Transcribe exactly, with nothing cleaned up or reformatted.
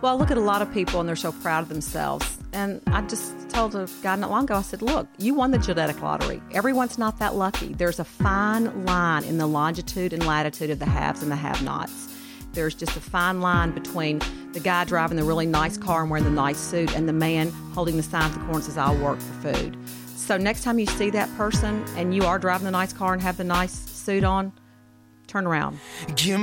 Well, I look at a lot of people and they're so proud of themselves. And I just told a guy not long ago, I said, look, you won the genetic lottery. Everyone's not that lucky. There's a fine line in the longitude and latitude of the haves and the have-nots. There's just a fine line between the guy driving the really nice car and wearing the nice suit and the man holding the sign at the corner that says, I'll work for food. So next time you see that person and you are driving the nice car and have the nice suit on, turn around. Give